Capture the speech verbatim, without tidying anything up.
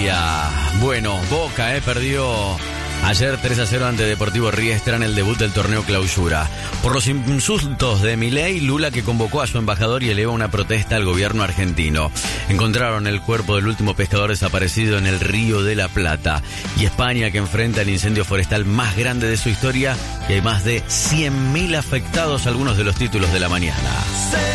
Italia. Bueno, Boca eh, perdió ayer tres a cero ante Deportivo Riestra en el debut del torneo Clausura. Por los insultos de Milei, Lula que convocó a su embajador y eleva una protesta al gobierno argentino. Encontraron el cuerpo del último pescador desaparecido en el Río de la Plata. Y España que enfrenta el incendio forestal más grande de su historia y hay más de cien mil afectados, algunos de los títulos de la mañana.